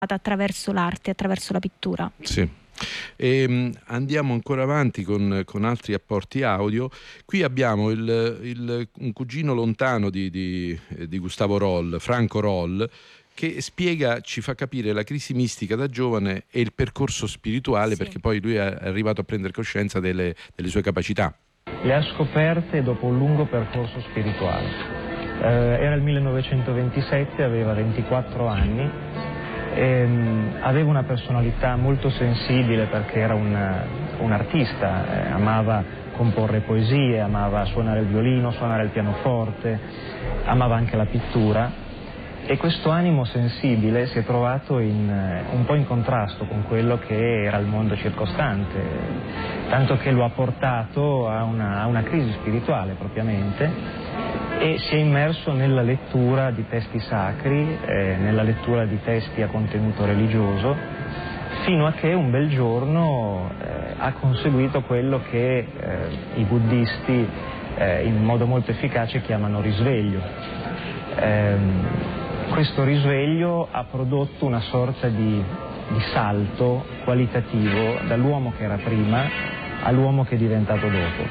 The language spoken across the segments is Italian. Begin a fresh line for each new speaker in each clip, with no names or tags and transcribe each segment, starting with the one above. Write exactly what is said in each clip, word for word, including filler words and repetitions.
attraverso l'arte, attraverso la pittura.
Sì. E, um, andiamo ancora avanti con, con altri apporti audio. Qui abbiamo il, il, un cugino lontano di, di, di Gustavo Roll, Franco Roll, che spiega, ci fa capire la crisi mistica da giovane e il percorso spirituale, sì. Perché poi lui è arrivato a prendere coscienza delle, delle sue capacità.
Le ha scoperte dopo un lungo percorso spirituale. Eh, era il millenovecentoventisette, aveva ventiquattro anni. Ehm, aveva una personalità molto sensibile perché era un, un artista, eh, amava comporre poesie, amava suonare il violino, suonare il pianoforte, amava anche la pittura, e questo animo sensibile si è trovato in, un po' in contrasto con quello che era il mondo circostante, tanto che lo ha portato a una, a una crisi spirituale propriamente, e si è immerso nella lettura di testi sacri, eh, nella lettura di testi a contenuto religioso, fino a che un bel giorno eh, ha conseguito quello che eh, i buddisti eh, in modo molto efficace chiamano risveglio. Ehm, questo risveglio ha prodotto una sorta di, di salto qualitativo dall'uomo che era prima all'uomo che è diventato dopo.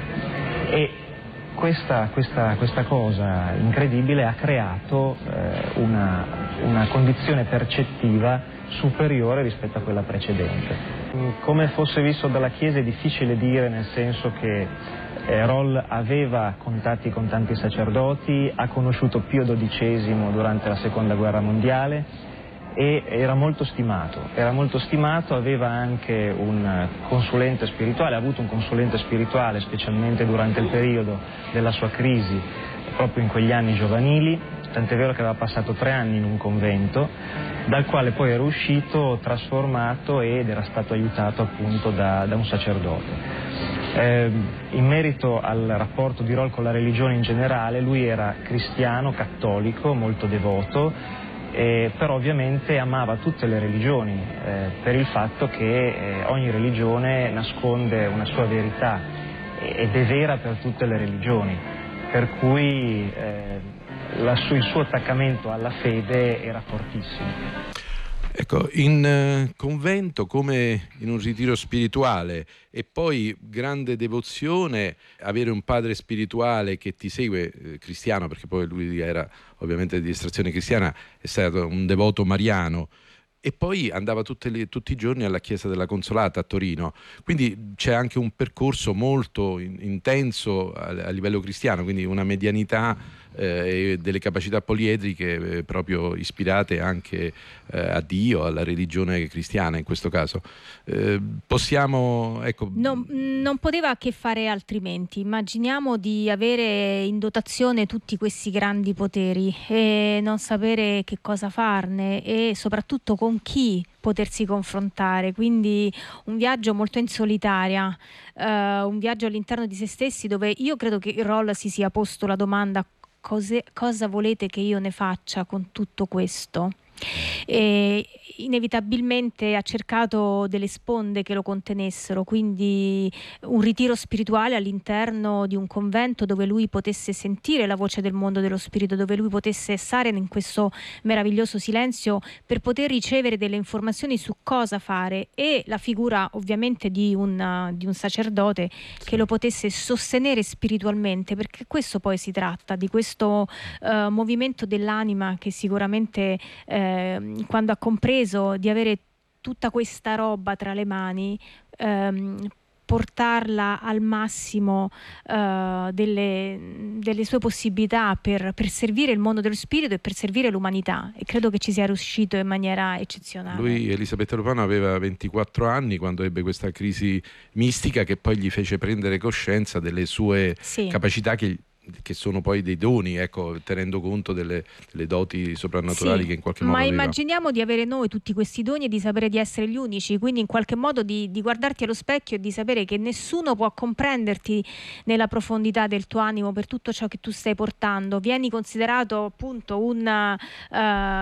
E Questa, questa, questa cosa incredibile ha creato eh, una, una condizione percettiva superiore rispetto a quella precedente. Come fosse visto dalla Chiesa è difficile dire, nel senso che eh, Roll aveva contatti con tanti sacerdoti, ha conosciuto Pio dodicesimo durante la Seconda Guerra Mondiale e era molto stimato, era molto stimato, aveva anche un consulente spirituale, ha avuto un consulente spirituale specialmente durante il periodo della sua crisi, proprio in quegli anni giovanili, tant'è vero che aveva passato tre anni in un convento, dal quale poi era uscito trasformato ed era stato aiutato appunto da, da un sacerdote. Eh, in merito al rapporto di Roll con la religione in generale, lui era cristiano, cattolico, molto devoto, Eh, però ovviamente amava tutte le religioni eh, per il fatto che eh, ogni religione nasconde una sua verità ed è vera per tutte le religioni, per cui eh, la su, il suo attaccamento alla fede era fortissimo.
Ecco, in eh, convento come in un ritiro spirituale e poi grande devozione, avere un padre spirituale che ti segue, eh, cristiano, perché poi lui era ovviamente di estrazione cristiana, è stato un devoto mariano, e poi andava tutte le, tutti i giorni alla chiesa della Consolata a Torino, quindi c'è anche un percorso molto in, intenso a, a livello cristiano, quindi una medianità eh, e delle capacità poliedriche eh, proprio ispirate anche eh, a Dio, alla religione cristiana in questo caso. Eh, possiamo, ecco...
Non, non poteva che fare altrimenti. Immaginiamo di avere in dotazione tutti questi grandi poteri e non sapere che cosa farne e soprattutto con chi potersi confrontare, quindi un viaggio molto in solitaria, uh, un viaggio all'interno di se stessi, dove io credo che Roll si sia posto la domanda: cose, cosa volete che io ne faccia con tutto questo? E inevitabilmente ha cercato delle sponde che lo contenessero, quindi un ritiro spirituale all'interno di un convento dove lui potesse sentire la voce del mondo dello spirito, dove lui potesse stare in questo meraviglioso silenzio per poter ricevere delle informazioni su cosa fare, e la figura ovviamente di un, di un sacerdote che lo potesse sostenere spiritualmente, perché questo poi si tratta, di questo uh, movimento dell'anima che sicuramente uh, quando ha compreso di avere tutta questa roba tra le mani, ehm, portarla al massimo eh, delle, delle sue possibilità per, per servire il mondo dello spirito e per servire l'umanità, e credo che ci sia riuscito in maniera eccezionale.
Lui, Elisabetta Lupano, aveva ventiquattro anni quando ebbe questa crisi mistica che poi gli fece prendere coscienza delle sue sì. capacità che che sono poi dei doni, ecco, tenendo conto delle, delle doti soprannaturali sì, che in qualche modo
ma
aveva.
immaginiamo di avere noi tutti questi doni e di sapere di essere gli unici, quindi in qualche modo di, di guardarti allo specchio e di sapere che nessuno può comprenderti nella profondità del tuo animo per tutto ciò che tu stai portando. Vieni considerato appunto un, uh,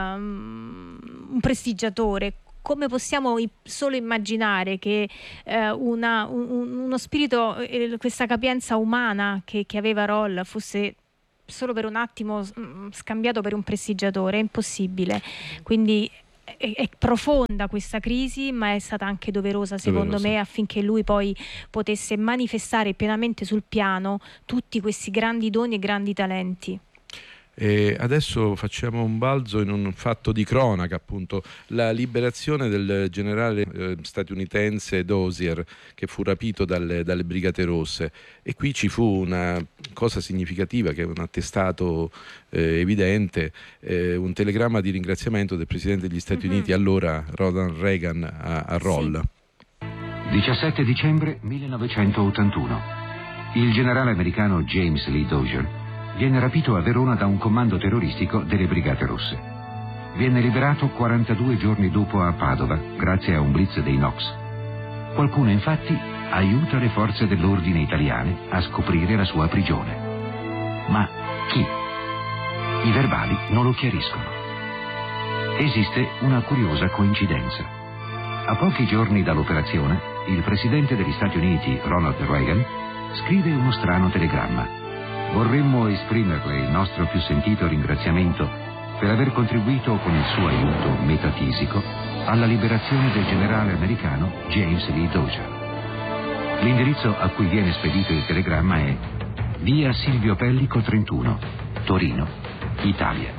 un prestigiatore. Come possiamo solo immaginare che eh, una, un, uno spirito, eh, questa capienza umana che, che aveva Roll fosse solo per un attimo scambiato per un prestigiatore? È impossibile. Quindi è, è profonda questa crisi, ma è stata anche doverosa secondo
Doverosa.
me, affinché lui poi potesse manifestare pienamente sul piano tutti questi grandi doni e grandi talenti.
E adesso facciamo un balzo in un fatto di cronaca, appunto, la liberazione del generale eh, statunitense Dozier, che fu rapito dalle, dalle Brigate Rosse, e qui ci fu una cosa significativa, che è un attestato eh, evidente, eh, un telegramma di ringraziamento del Presidente degli Stati
Mm-hmm.
Uniti, allora Ronald Reagan, a, a Roll.
Sì.
diciassette dicembre millenovecentottantuno. Il generale americano James Lee Dozier viene rapito a Verona da un comando terroristico delle Brigate Rosse. Viene liberato quarantadue giorni dopo a Padova, grazie a un blitz dei Nox. Qualcuno, infatti, aiuta le forze dell'ordine italiane a scoprire la sua prigione. Ma chi? I verbali non lo chiariscono. Esiste una curiosa coincidenza. A pochi giorni dall'operazione, il presidente degli Stati Uniti, Ronald Reagan, scrive uno strano telegramma. Vorremmo esprimerle il nostro più sentito ringraziamento per aver contribuito con il suo aiuto metafisico alla liberazione del generale americano James Lee Dozier. L'indirizzo a cui viene spedito il telegramma è via Silvio Pellico trentuno, Torino, Italia.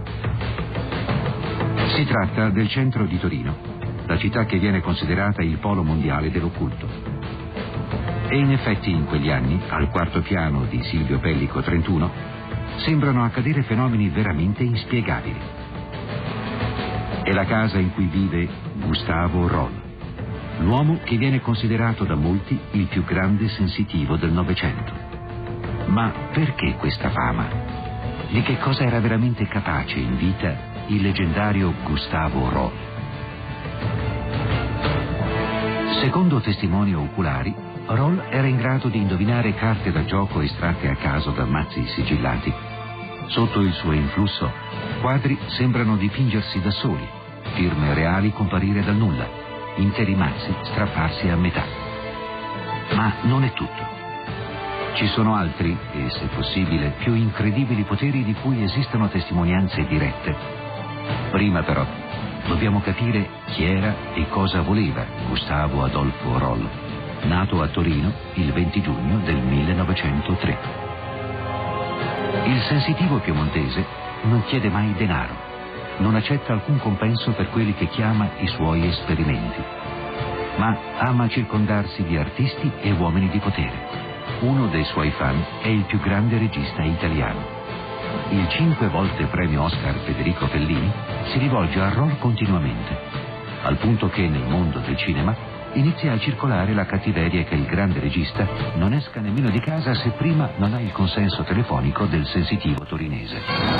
Si tratta del centro di Torino, la città che viene considerata il polo mondiale dell'occulto. E in effetti in quegli anni, al quarto piano di Silvio Pellico trentuno, sembrano accadere fenomeni veramente inspiegabili. È la casa in cui vive Gustavo Roll, l'uomo che viene considerato da molti il più grande sensitivo del Novecento. Ma perché questa fama? Di che cosa era veramente capace in vita il leggendario Gustavo Roll? Secondo testimoni oculari, Roll era in grado di indovinare carte da gioco estratte a caso da mazzi sigillati. Sotto il suo influsso, quadri sembrano dipingersi da soli, firme reali comparire dal nulla, interi mazzi strapparsi a metà. Ma non è tutto. Ci sono altri, e se possibile più incredibili poteri di cui esistono testimonianze dirette. Prima però, dobbiamo capire chi era e cosa voleva Gustavo Adolfo Roll, nato a Torino il venti giugno del millenovecentotre. Il sensitivo piemontese non chiede mai denaro, non accetta alcun compenso per quelli che chiama i suoi esperimenti, ma ama circondarsi di artisti e uomini di potere. Uno dei suoi fan è il più grande regista italiano. Il cinque volte premio Oscar Federico Fellini si rivolge a Roll continuamente, al punto che nel mondo del cinema inizia a circolare la cattiveria che il grande regista non esca nemmeno di casa se prima non ha il consenso telefonico del sensitivo torinese.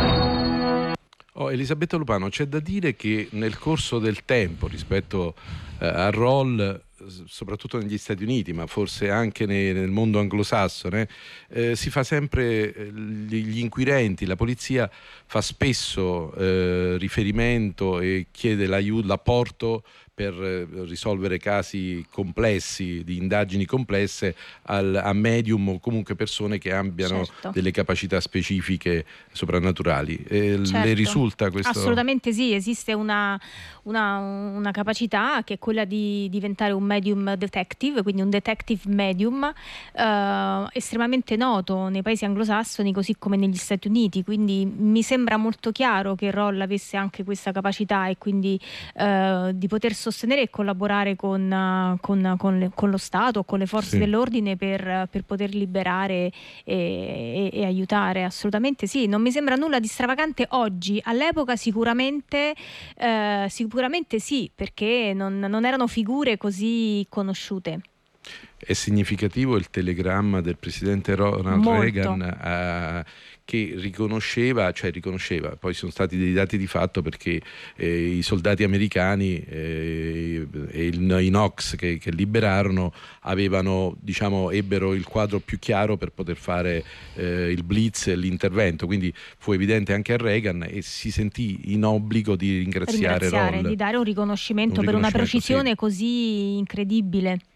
Oh, Elisabetta Lupano, c'è da dire che nel corso del tempo, rispetto eh, a Roll, soprattutto negli Stati Uniti, ma forse anche ne, nel mondo anglosassone, eh, si fa sempre, eh, gli, gli inquirenti, la polizia fa spesso eh, riferimento e chiede l'aiuto, l'apporto per eh, risolvere casi complessi, di indagini complesse, al, a medium o comunque persone che abbiano
certo.
delle capacità specifiche soprannaturali. Eh,
certo.
Le risulta questo?
Assolutamente sì, esiste una, una, una capacità che è quella di diventare un medium detective, quindi un detective medium eh, estremamente noto nei paesi anglosassoni così come negli Stati Uniti, quindi mi sembra molto chiaro che Roll avesse anche questa capacità e quindi eh, di poter sostenere e collaborare con, con, con, le, con lo Stato, con le forze
sì.
dell'ordine per, per poter liberare e, e, e aiutare. Assolutamente sì, non mi sembra nulla di stravagante oggi. All'epoca sicuramente eh, sicuramente sì, perché non, non erano figure così conosciute.
È significativo il telegramma del presidente Ronald
Molto.
Reagan eh, che riconosceva, cioè riconosceva, poi sono stati dei dati di fatto perché eh, i soldati americani eh, e il, i Nox che, che liberarono avevano, diciamo, ebbero il quadro più chiaro per poter fare eh, il blitz e l'intervento, quindi fu evidente anche a Reagan e si sentì in obbligo di ringraziare,
ringraziare
Roll,
di dare un riconoscimento,
un
per una
riconoscimento,
precisione
sì.
così incredibile.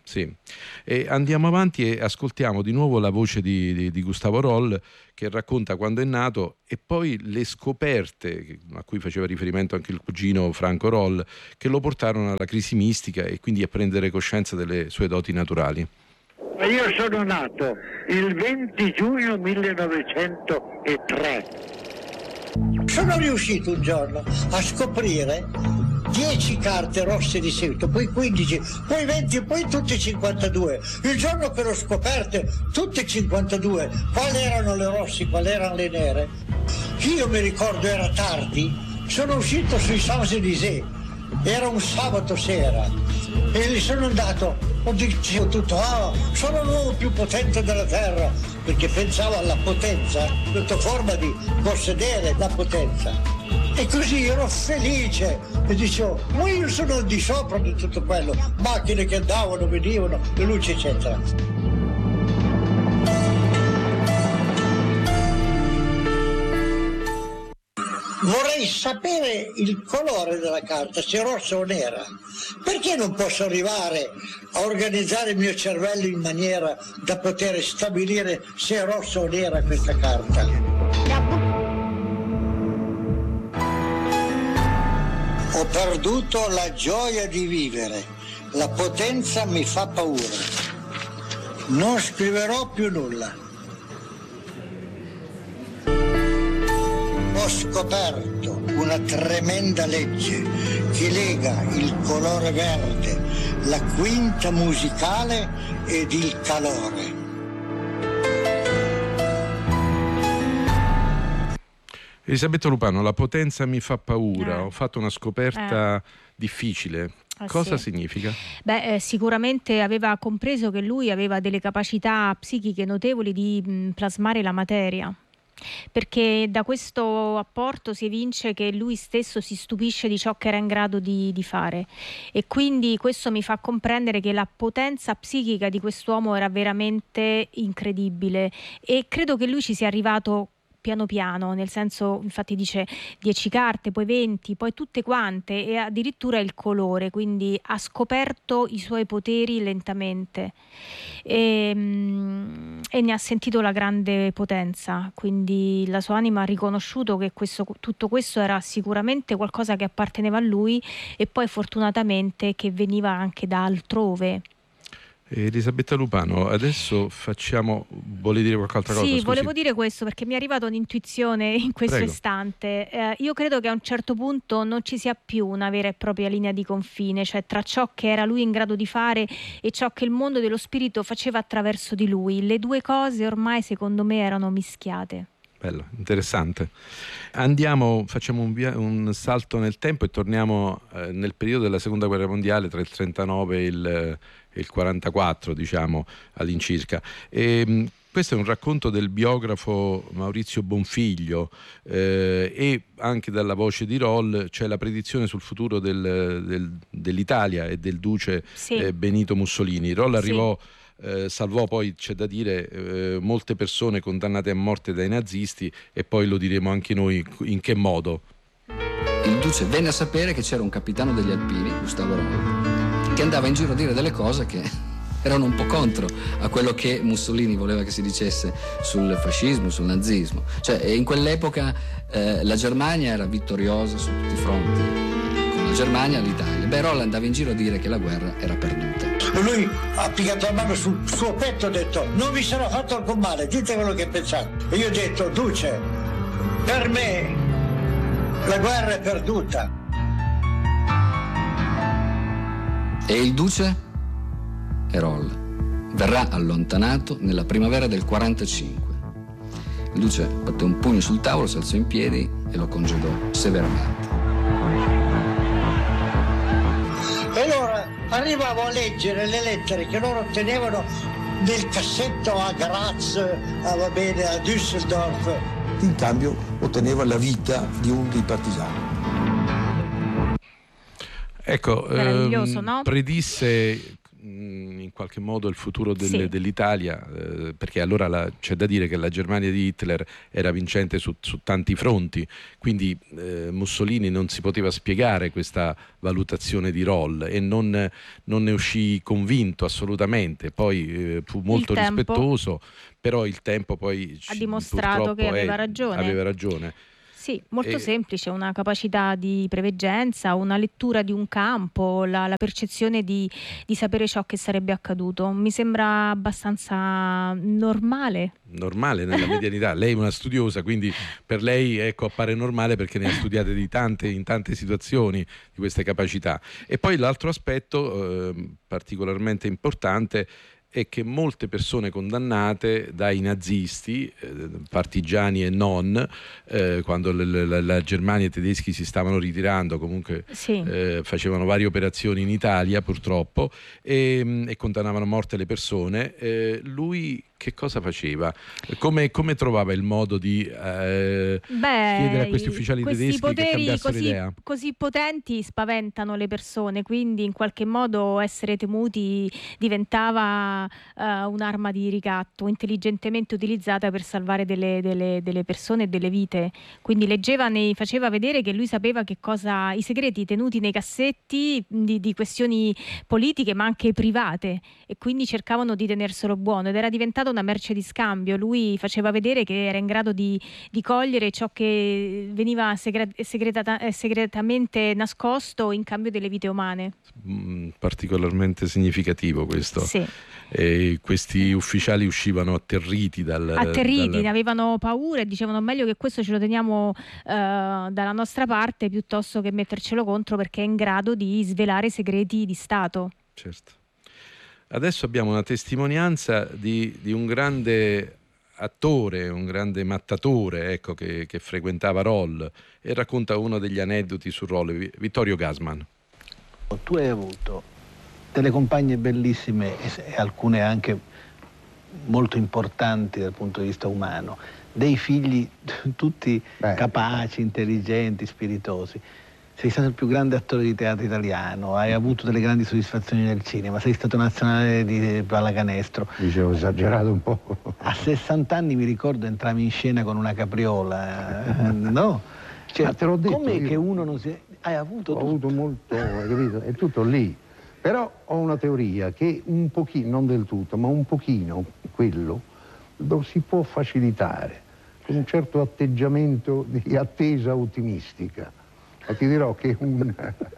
Sì, e andiamo avanti e ascoltiamo di nuovo la voce di, di, di Gustavo Roll, che racconta quando è nato e poi le scoperte a cui faceva riferimento anche il cugino Franco Roll, che lo portarono alla crisi mistica e quindi a prendere coscienza delle sue doti naturali.
Io sono nato il venti giugno millenovecentotre.
Sono riuscito un giorno a scoprire dieci carte rosse di seguito, poi quindici, poi venti, poi tutte cinquantadue. Il giorno che l'ho scoperte, tutte cinquantadue, quali erano le rosse, quali erano le nere. Io mi ricordo era tardi, sono uscito sui Champs-Élysées, era un sabato sera e lì sono andato, ho detto tutto, ah, sono l'uomo più potente della terra, perché pensavo alla potenza, sotto forma di possedere la potenza. E così ero felice e dicevo, ma io sono al di sopra di tutto quello, macchine che andavano, venivano, le luci eccetera. Vorrei sapere il colore della carta, se rossa o nera. Perché non posso arrivare a organizzare il mio cervello in maniera da poter stabilire se è rossa o nera questa carta? Ho perduto la gioia di vivere, la potenza mi fa paura. Non scriverò più nulla. Ho scoperto una tremenda legge che lega il colore verde, la quinta musicale ed il calore.
Elisabetta Lupano, la potenza mi fa paura,
eh.
ho fatto una scoperta
eh.
difficile.
Ah,
Cosa
sì.
significa?
Beh, eh, sicuramente aveva compreso che lui aveva delle capacità psichiche notevoli di mh, plasmare la materia. Perché da questo apporto si evince che lui stesso si stupisce di ciò che era in grado di, di fare, e quindi questo mi fa comprendere che la potenza psichica di quest'uomo era veramente incredibile, e credo che lui ci sia arrivato piano piano, nel senso, infatti dice dieci carte, poi venti, poi tutte quante, e addirittura il colore, quindi ha scoperto i suoi poteri lentamente e, e ne ha sentito la grande potenza, quindi la sua anima ha riconosciuto che questo, tutto questo era sicuramente qualcosa che apparteneva a lui, e poi fortunatamente che veniva anche da altrove.
Elisabetta Lupano, adesso facciamo, vuole dire qualche altra cosa?
Sì,
Scusi.
volevo dire questo perché mi è arrivata un'intuizione in questo
Prego.
istante. Eh, io credo che a un certo punto non ci sia più una vera e propria linea di confine, cioè tra ciò che era lui in grado di fare e ciò che il mondo dello spirito faceva attraverso di lui. Le due cose ormai secondo me erano mischiate.
Bello, interessante. Andiamo, facciamo un, via, un salto nel tempo e torniamo eh, nel periodo della seconda guerra mondiale, tra il trentanove e il, e il quarantaquattro, diciamo, all'incirca. E, mh, questo è un racconto del biografo Maurizio Bonfiglio eh, e anche dalla voce di Roll c'è la predizione sul futuro del, del, dell'Italia e del duce
Sì.
eh, Benito Mussolini. Roll
Sì.
arrivò Eh, salvò poi, c'è da dire, eh, molte persone condannate a morte dai nazisti, e poi lo diremo anche noi in che modo.
Il duce venne a sapere che c'era un capitano degli Alpini, Gustavo Roll, che andava in giro a dire delle cose che erano un po' contro a quello che Mussolini voleva che si dicesse sul fascismo, sul nazismo. Cioè, in quell'epoca eh, la Germania era vittoriosa su tutti i fronti, con la Germania l'Italia. Beh, Roll andava in giro a dire che la guerra era perduta.
Lui ha piegato la mano sul suo petto e ha detto, non vi sarà fatto alcun male, dite quello che pensate. E io ho detto, duce, per me la guerra è perduta.
E il duce? Roll verrà allontanato nella primavera del quarantacinque. Il duce batté un pugno sul tavolo, si alzò in piedi e lo congedò severamente.
E allora arrivavo a leggere le lettere che loro ottenevano nel cassetto a Graz, a, va bene, a Düsseldorf.
In cambio otteneva la vita di uno dei partigiani.
Ecco,
Meraviglioso,
ehm,
no?
predisse mh, in qualche modo il futuro del,
Sì.
dell'Italia, eh, perché allora la, c'è da dire che la Germania di Hitler era vincente su, su tanti fronti, quindi eh, Mussolini non si poteva spiegare questa valutazione di Roll e non, non ne uscì convinto assolutamente. Poi eh, fu molto
Il tempo
rispettoso, però il tempo poi
ha
ci-
dimostrato che
purtroppo è-
aveva ragione.
aveva ragione.
Sì, molto
E-
semplice, una capacità di preveggenza, una lettura di un campo, la, la percezione di, di sapere ciò che sarebbe accaduto. Mi sembra abbastanza normale.
normale nella medianità. Lei è una studiosa, quindi per lei, ecco, appare normale perché ne ha studiate di tante, in tante situazioni di queste capacità. E poi l'altro aspetto eh, particolarmente importante è che molte persone condannate dai nazisti, eh, partigiani e non, eh, quando l- l- la Germania e i tedeschi si stavano ritirando, comunque
Sì.
eh, facevano varie operazioni in Italia purtroppo e, e condannavano a morte le persone, eh, lui che cosa faceva? Come, come trovava il modo di eh,
Beh,
chiedere a questi ufficiali
questi
tedeschi che
poteri
cambiassero
così,
idea?
così potenti spaventano le persone, quindi in qualche modo essere temuti diventava eh, un'arma di ricatto intelligentemente utilizzata per salvare delle, delle- delle persone e delle vite. Quindi leggeva, nei, faceva vedere che lui sapeva che cosa, i segreti tenuti nei cassetti di, di questioni politiche ma anche private, e quindi cercavano di tenerselo buono ed era diventato una merce di scambio. Lui faceva vedere che era in grado di, di cogliere ciò che veniva segre- segretata- eh, segretamente nascosto in cambio delle vite umane.
Mm, particolarmente significativo questo.
Sì.
E questi ufficiali uscivano atterriti dal,
Atterriti,
dal-
ne avevano paura e dicevano meglio che questo ce lo teniamo eh, dalla nostra parte piuttosto che mettercelo contro, perché è in grado di svelare segreti di Stato.
Certo. Adesso abbiamo una testimonianza di, di un grande attore, un grande mattatore, ecco, che, che frequentava Roll e racconta uno degli aneddoti su Roll, Vi- Vittorio Gassman.
Tu hai avuto delle compagne bellissime e, se- e alcune anche molto importanti dal punto di vista umano, dei figli tutti
Beh.
capaci, intelligenti, spiritosi. Sei stato il più grande attore di teatro italiano, hai avuto delle grandi soddisfazioni nel cinema, sei stato nazionale di pallacanestro.
Dicevo, esagerato un po'.
A sessanta anni mi ricordo entravi in scena con una capriola, eh, no? Cioè,
Ma te l'ho detto
com'è
io.
che uno non si... Hai avuto
Ho
tutto.
avuto molto, hai capito? È tutto lì. Però ho una teoria che un pochino, non del tutto, ma un pochino, quello, lo si può facilitare con un certo atteggiamento di attesa ottimistica. Ma ti dirò che un,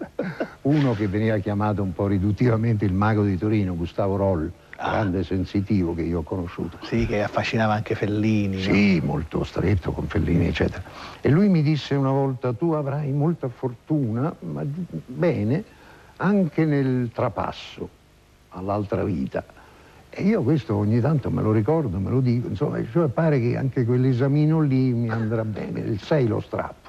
uno che veniva chiamato un po' riduttivamente il mago di Torino, Gustavo Roll,
Ah.
grande sensitivo che io ho conosciuto.
Sì, che affascinava anche Fellini. no?
Sì, molto stretto con Fellini, eccetera. E lui mi disse una volta: tu avrai molta fortuna, ma bene, anche nel trapasso all'altra vita. E io questo ogni tanto me lo ricordo, me lo dico, insomma, cioè pare che anche quell'esamino lì mi andrà bene, il sei lo strappo.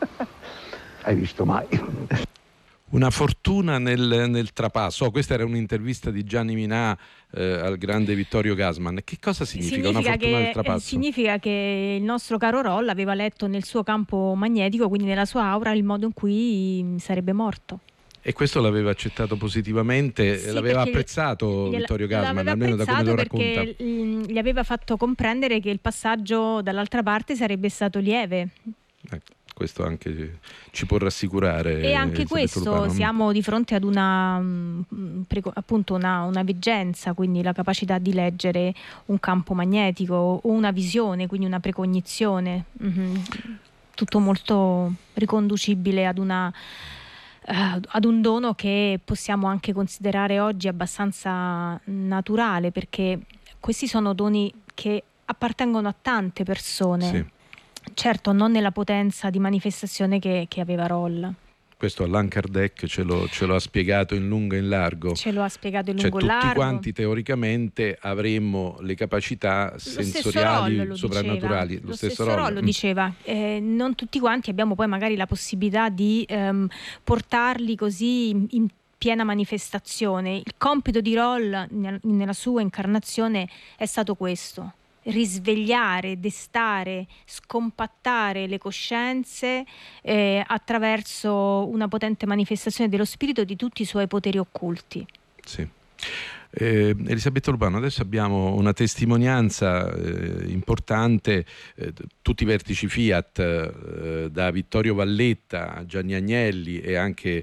Hai visto mai?
Una fortuna nel, nel trapasso. Oh, questa era un'intervista di Gianni Minà eh, al grande Vittorio Gassman. Che cosa significa, una fortuna
che,
nel trapasso?
eh, significa che il nostro caro Roll aveva letto nel suo campo magnetico, quindi nella sua aura, il modo in cui mm, sarebbe morto.
E questo l'aveva accettato positivamente,
Sì,
l'aveva
perché
apprezzato
gliela-
Vittorio Gassman,
l'aveva
almeno da come lo
apprezzato
racconta.
perché mm, gli aveva fatto comprendere che il passaggio dall'altra parte sarebbe stato lieve.
Ecco, questo anche ci può rassicurare.
E anche
Elisabetta
questo,
Lupano.
siamo di fronte ad una mm, preco- appunto una, una veggenza, quindi la capacità di leggere un campo magnetico o una visione, quindi una precognizione. Mhm. Tutto molto riconducibile ad una eh, ad un dono che possiamo anche considerare oggi abbastanza naturale, perché questi sono doni che appartengono a tante persone.
Sì.
Certo, non nella potenza di manifestazione che, che aveva Roll.
Questo Allan Kardec ce lo, ce lo ha spiegato in lungo e in largo.
Ce lo ha spiegato in
Cioè
lungo e
tutti
largo.
quanti teoricamente avremmo le capacità
Lo stesso
sensoriali
Roll lo
soprannaturali.
diceva. Lo stesso Roll lo diceva. Eh, non tutti quanti abbiamo poi magari la possibilità di ehm, portarli così in, in piena manifestazione. Il compito di Roll nel- nella sua incarnazione è stato questo: risvegliare, destare, scompattare le coscienze eh, attraverso una potente manifestazione dello spirito di tutti i suoi poteri occulti.
Sì. Eh, Elisabetta Lupano, adesso abbiamo una testimonianza eh, importante, eh, tutti i vertici Fiat, eh, da Vittorio Valletta a Gianni Agnelli e anche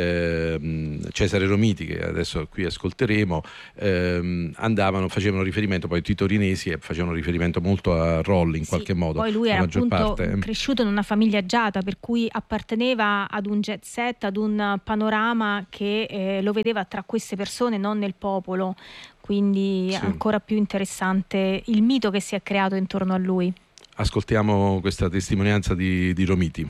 eh, Cesare Romiti, che adesso qui ascolteremo, eh, andavano, facevano riferimento, poi i torinesi facevano riferimento molto a Roll in sì, qualche modo.
Poi lui era appunto parte. cresciuto in una famiglia agiata, per cui apparteneva ad un jet set, ad un panorama che eh, lo vedeva tra queste persone, non nel popolo. Quindi sì. Ancora più interessante il mito che si è creato intorno a lui.
Ascoltiamo questa testimonianza di, di Romiti.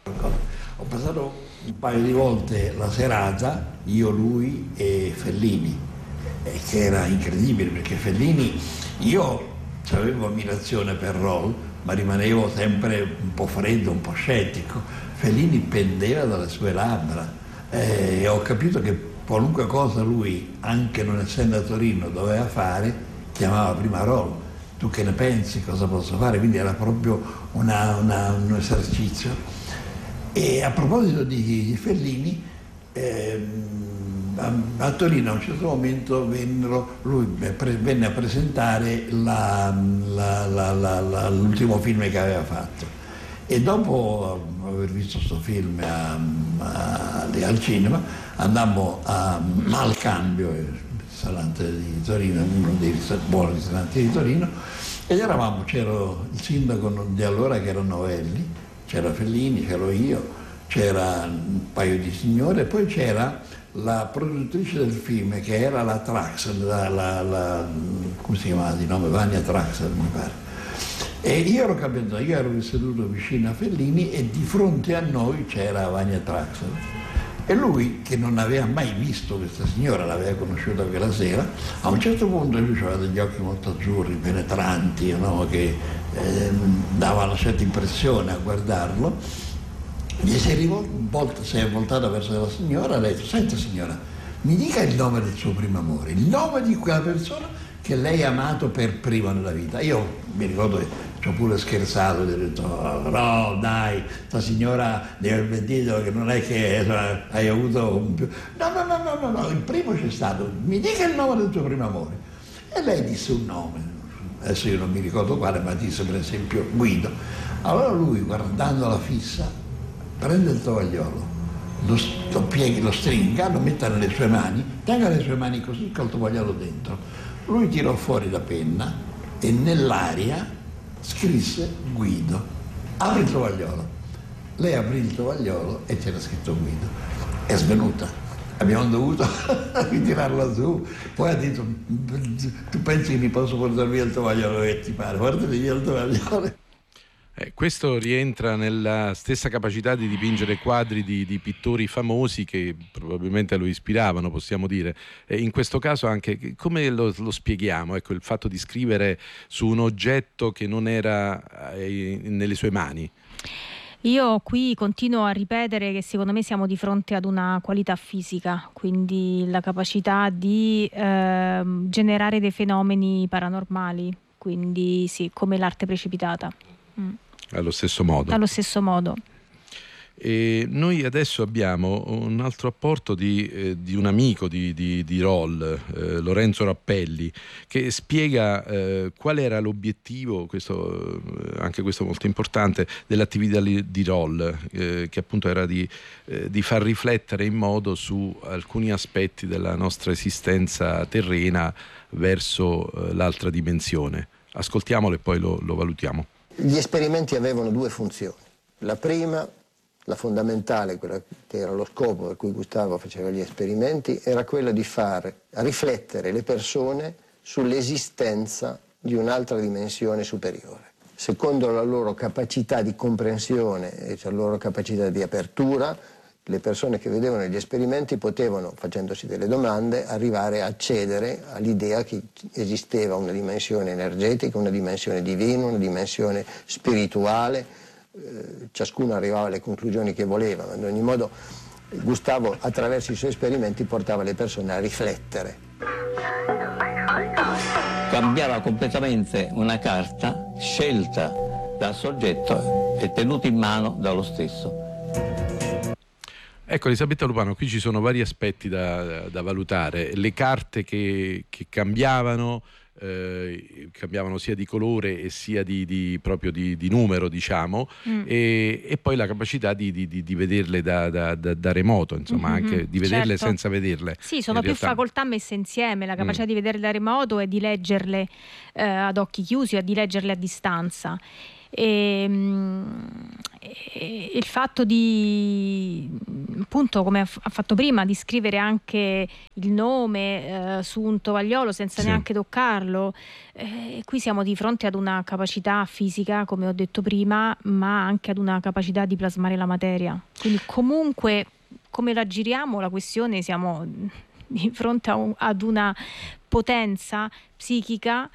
Ho passato un paio di volte la serata, io, lui e Fellini, eh, che era incredibile, perché Fellini, io avevo ammirazione per Roll, ma rimanevo sempre un po' freddo, un po' scettico. Fellini pendeva dalle sue labbra eh, e ho capito che qualunque cosa lui, anche non essendo a Torino, doveva fare, chiamava prima Roll. Tu che ne pensi, cosa posso fare? Quindi era proprio una, una, un esercizio. E a proposito di Fellini, eh, a, a Torino a un certo momento vennero, lui venne a presentare la, la, la, la, la, l'ultimo film che aveva fatto. E dopo aver visto questo film a, a, al cinema, andammo a, al Cambio, il ristorante di Torino, uno dei buoni ristoranti di Torino, ed eravamo, c'era il sindaco di allora che era Novelli, c'era Fellini, c'ero io, c'era un paio di signore, e poi c'era la produttrice del film che era la Traxel, la, la, la, come si chiamava di nome? Vania Traxel mi pare. E io ero capitato, io ero seduto vicino a Fellini e di fronte a noi c'era Vania Traxel. E lui, che non aveva mai visto questa signora, l'aveva conosciuta quella sera, a un certo punto lui aveva degli occhi molto azzurri, penetranti, no? Che eh, dava una certa impressione a guardarlo. Gli si è, rivolta, si è voltata verso la signora e ha detto: senta signora, mi dica il nome del suo primo amore, il nome di quella persona che lei ha amato per prima nella vita. Io mi ricordo che ci ho pure scherzato, gli ho detto: oh, no dai, sta signora deve aver mentito, che non è che eh, hai avuto un più... No, no, no, no, no, no, il primo c'è stato, mi dica il nome del suo primo amore. E lei disse un nome, adesso io non mi ricordo quale, ma disse per esempio Guido. Allora lui, guardandola fissa, prende il tovagliolo, lo, lo pieghi, lo stringa, lo metta nelle sue mani, tenga le sue mani così col tovagliolo dentro. Lui tirò fuori la penna e nell'aria scrisse Guido. Apri il tovagliolo. Lei aprì il tovagliolo e c'era scritto Guido. È svenuta. Abbiamo dovuto ritirarla su. Poi ha detto: tu pensi che mi posso portare via il tovagliolo che ti pare? Portati via il tovagliolo.
Eh, questo rientra nella stessa capacità di dipingere quadri di, di pittori famosi che probabilmente lo ispiravano, possiamo dire. Eh, in questo caso anche, come lo, lo spieghiamo? Ecco, il fatto di scrivere su un oggetto che non era eh, nelle sue mani.
Io qui continuo a ripetere che secondo me siamo di fronte ad una qualità fisica, quindi la capacità di eh, generare dei fenomeni paranormali, quindi sì, come l'arte precipitata. Mm.
Allo stesso modo.
Allo stesso modo.
E noi adesso abbiamo un altro apporto di, eh, di un amico di, di, di Roll, eh, Lorenzo Rappelli, che spiega eh, qual era l'obiettivo, questo, anche questo molto importante, dell'attività di Roll, eh, che appunto era di, eh, di far riflettere in modo su alcuni aspetti della nostra esistenza terrena verso eh, l'altra dimensione. Ascoltiamolo e poi lo, lo valutiamo.
Gli esperimenti avevano due funzioni. La prima, la fondamentale, quella che era lo scopo per cui Gustavo faceva gli esperimenti, era quella di far riflettere le persone sull'esistenza di un'altra dimensione superiore. Secondo la loro capacità di comprensione, cioè la loro capacità di apertura, le persone che vedevano gli esperimenti potevano, facendosi delle domande, arrivare a accedere all'idea che esisteva una dimensione energetica, una dimensione divina, una dimensione spirituale. Eh, ciascuno arrivava alle conclusioni che voleva, ma in ogni modo Gustavo attraverso i suoi esperimenti portava le persone a riflettere.
Cambiava completamente una carta scelta dal soggetto e tenuta in mano dallo stesso.
Ecco, Elisabetta Lupano, qui ci sono vari aspetti da, da valutare. Le carte che, che cambiavano, eh, cambiavano sia di colore e sia di, di proprio di, di numero, diciamo, mm. e, e poi la capacità di, di, di vederle da, da, da, da remoto, insomma, mm-hmm, anche di vederle, certo, senza vederle.
Sì, sono più realtà facoltà messe insieme, la capacità mm. di vederle da remoto e di leggerle eh, ad occhi chiusi o di leggerle a distanza. E, e il fatto di, appunto, come ha fatto prima, di scrivere anche il nome eh, su un tovagliolo senza sì. neanche toccarlo, eh, qui siamo di fronte ad una capacità fisica, come ho detto prima, ma anche ad una capacità di plasmare la materia. Quindi comunque, come la giriamo la questione, siamo di fronte a un, ad una potenza psichica.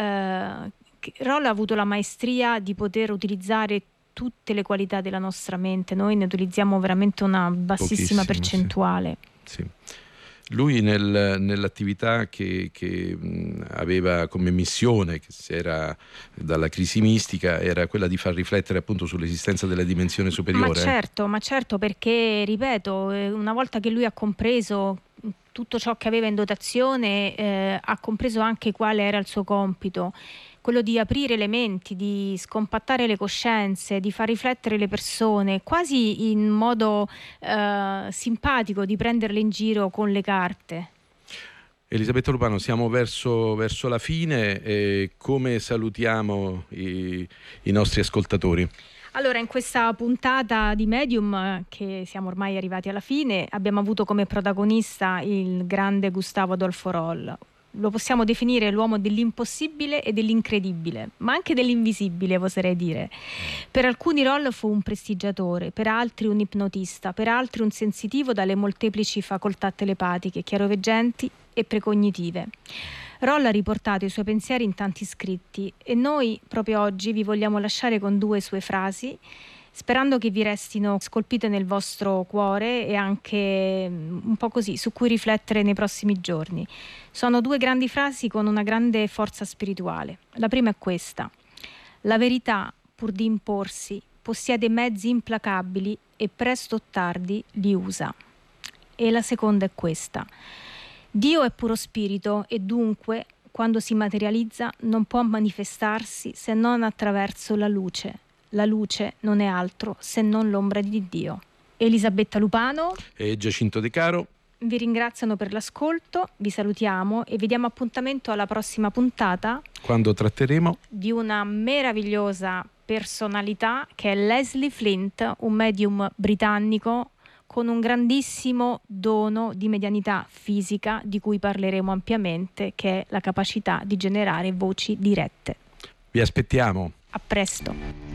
eh, Roll ha avuto la maestria di poter utilizzare tutte le qualità della nostra mente. Noi ne utilizziamo veramente una bassissima percentuale.
Sì. Sì. Lui nel, nell'attività che, che mh, aveva come missione, che era dalla crisi mistica, era quella di far riflettere appunto sull'esistenza della dimensione superiore.
Ma certo, ma certo, perché ripeto, una volta che lui ha compreso tutto ciò che aveva in dotazione, eh, ha compreso anche quale era il suo compito, quello di aprire le menti, di scompattare le coscienze, di far riflettere le persone, quasi in modo eh, simpatico, di prenderle in giro con le carte.
Elisabetta Lupano, siamo verso, verso la fine, e come salutiamo i, i nostri ascoltatori?
Allora, in questa puntata di Medium, che siamo ormai arrivati alla fine, abbiamo avuto come protagonista il grande Gustavo Adolfo Roll. Lo possiamo definire l'uomo dell'impossibile e dell'incredibile, ma anche dell'invisibile, oserei dire. Per alcuni Roll fu un prestigiatore, per altri un ipnotista, per altri un sensitivo dalle molteplici facoltà telepatiche, chiaroveggenti e precognitive. Roll ha riportato i suoi pensieri in tanti scritti e noi proprio oggi vi vogliamo lasciare con due sue frasi, sperando che vi restino scolpite nel vostro cuore e anche un po' così, su cui riflettere nei prossimi giorni. Sono due grandi frasi con una grande forza spirituale. La prima è questa: la verità, pur di imporsi, possiede mezzi implacabili e presto o tardi li usa. E la seconda è questa: Dio è puro spirito e dunque, quando si materializza, non può manifestarsi se non attraverso la luce. La luce non è altro se non l'ombra di Dio. Elisabetta Lupano
e Giacinto De Caro
vi ringraziano per l'ascolto, vi salutiamo e vi diamo appuntamento alla prossima puntata,
quando tratteremo
di una meravigliosa personalità che è Leslie Flint, un medium britannico con un grandissimo dono di medianità fisica di cui parleremo ampiamente, che è la capacità di generare voci dirette.
Vi aspettiamo.
A presto.